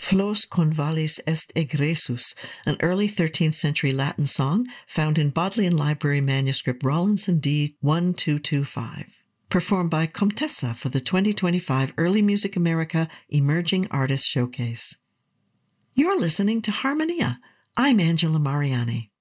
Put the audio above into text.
Flos convalis est egresus, an early 13th century Latin song found in Bodleian Library manuscript Rawlinson D 1225. Performed by Comtessa for the 2025 Early Music America Emerging Artists Showcase. You're listening to Harmonia. I'm Angela Mariani.